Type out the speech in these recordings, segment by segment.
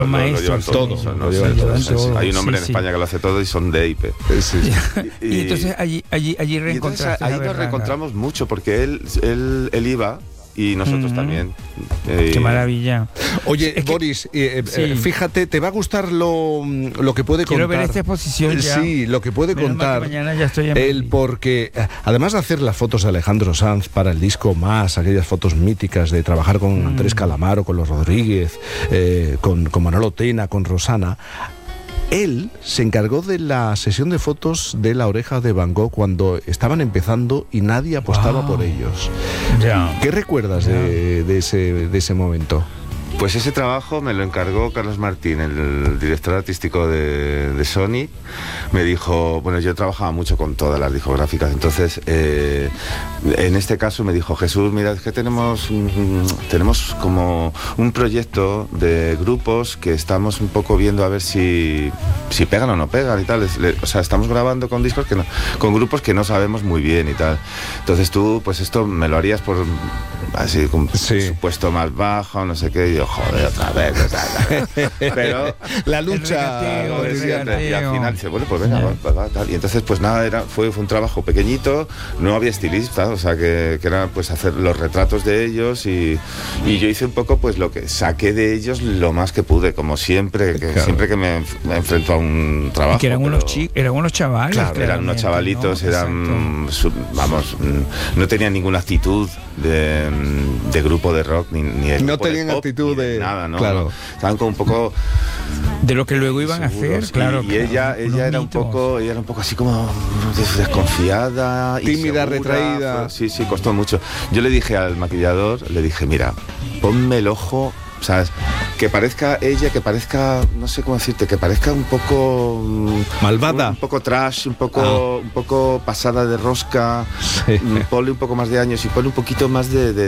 Lo llevan todo. Hay un hombre en España que lo hace todo y son de IP. Y entonces allí reencontraste. Ahí nos reencontramos mucho porque él iba y nosotros también. Qué maravilla. Oye, Boris, fíjate, te va a gustar lo que puede contar. Quiero ver esta exposición ya. Sí, lo que puede contar mañana ya estoy en él, porque además de hacer las fotos de Alejandro Sanz para el disco Más, aquellas fotos míticas de trabajar con Andrés Calamaro, con los Rodríguez, con Manolo Tena, con Rosana, él se encargó de la sesión de fotos de La Oreja de Van Gogh cuando estaban empezando y nadie apostaba por ellos. ¿Qué recuerdas de ese momento? Pues ese trabajo me lo encargó Carlos Martín, el director artístico de Sony. Me dijo, bueno, yo trabajaba mucho con todas las discográficas, entonces en este caso me dijo, Jesús, mira, es que tenemos como un proyecto de grupos que estamos un poco viendo a ver si pegan o no pegan y tal. O sea, estamos grabando con discos con grupos que no sabemos muy bien y tal. Entonces tú, pues esto me lo harías por así, con presupuesto más bajo, no sé qué, y yo, joder, otra vez. Pero la lucha, y al final dice, bueno, pues venga, va, tal. Y entonces, pues nada, fue un trabajo pequeñito, no había estilista, o sea, que era pues hacer los retratos de ellos y yo hice un poco pues lo que saqué de ellos lo más que pude, como siempre, siempre que me enfrento a un trabajo. Que eran unos chavales. Claro, eran unos chavalitos, ¿no? No tenían ninguna actitud de grupo de rock ni no tenían actitud de nada, ¿no? Claro. No. Estaban como un poco de lo que luego iban a hacer, claro. Y ella era un poco así como desconfiada, tímida, insegura, retraída. Sí, costó mucho. Yo le dije al maquillador, mira, ponme el ojo, ¿sabes? Que parezca ella, no sé cómo decirte, que parezca un poco malvada, un poco trash, un poco pasada de rosca. Ponle un poco más de años y ponle un poquito más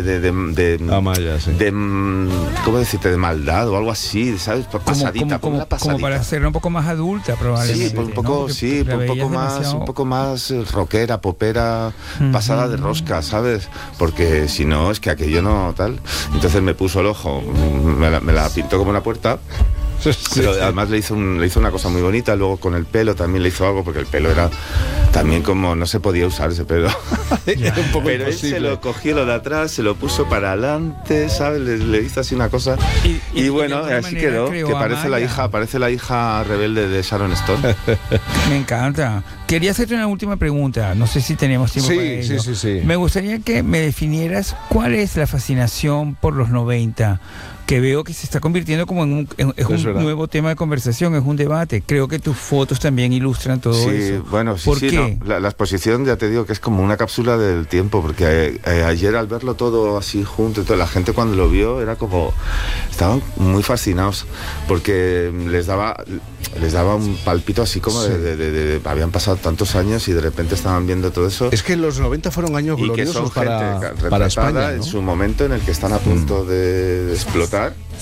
Amaya, ¿cómo decirte? De maldad o algo así, ¿sabes? Pasadita, como para hacerla un poco más adulta, probablemente. Sí, un poco, ¿no? un poco más rockera, popera, pasada de rosca, ¿sabes? Porque si no, es que aquello no tal. Entonces me puso el ojo, me la pintó como una puerta. Pero además le hizo una cosa muy bonita. Luego con el pelo también le hizo algo, porque el pelo era también como no se podía usar ese pelo. Un poco pero él se lo cogió lo de atrás, se lo puso para adelante, ¿sabes? Le hizo así una cosa y bueno, así quedó, que parece la hija rebelde de Sharon Stone. Me encanta. Quería hacerte una última pregunta, no sé si tenemos tiempo para ello. Sí. Me gustaría que me definieras cuál es la fascinación por los 90, que veo que se está convirtiendo como en un nuevo tema de conversación, es un debate. Creo que tus fotos también ilustran todo eso. Bueno, ¿Por qué? No, la exposición, ya te digo, que es como una cápsula del tiempo, porque ayer al verlo todo así junto y toda la gente cuando lo vio era como, estaban muy fascinados, porque les daba un palpito así como de habían pasado tantos años y de repente estaban viendo todo eso. Es que los 90 fueron años gloriosos para España, ¿no? En su momento en el que están a punto de explotar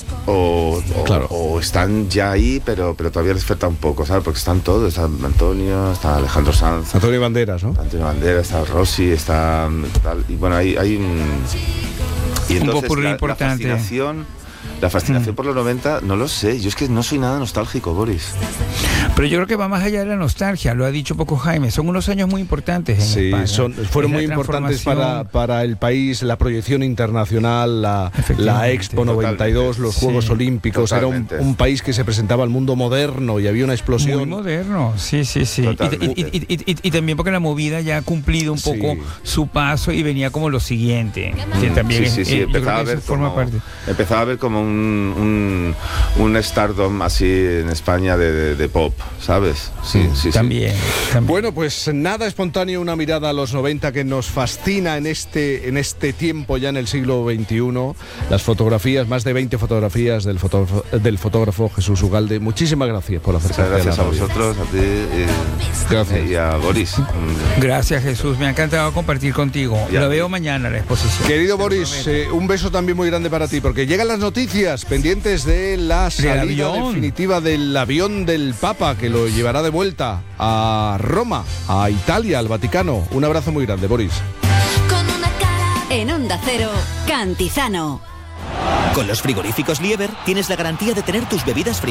o están ya ahí, pero todavía les falta un poco, ¿sabes? Porque están todos, está Antonio, está Alejandro Sanz, Antonio Banderas, ¿no? Antonio Banderas, está Rossi, está tal, y bueno, hay un... Y entonces la fascinación por los 90, no lo sé. Yo es que no soy nada nostálgico, Boris. Pero yo creo que va más allá de la nostalgia, lo ha dicho poco Jaime. Son unos años muy importantes en España. Fueron muy importantes para el país, la proyección internacional, la Expo 92, los Juegos Olímpicos. Totalmente. Era un país que se presentaba al mundo moderno y había una explosión. Muy moderno, sí. Y también porque la movida ya ha cumplido un poco su paso y venía como lo siguiente. Que también empezaba a ver como un stardom así en España de pop, ¿sabes? Sí. También. Bueno, pues nada espontáneo, una mirada a los 90 que nos fascina en este tiempo ya en el siglo XXI. Las fotografías, más de 20 fotografías del fotógrafo Jesús Ugalde. Muchísimas gracias por acercarte. Gracias a vosotros, a ti gracias. Y a Boris. Gracias, Jesús, me ha encantado compartir contigo. Lo veo mañana la exposición. Querido Boris, un beso también muy grande para ti, porque llegan las noticias pendientes de la salida definitiva del avión del Papa, que lo llevará de vuelta a Roma, a Italia, al Vaticano. Un abrazo muy grande, Boris. En Onda Cero, Cantizano. Con los frigoríficos Lieber tienes la garantía de tener tus bebidas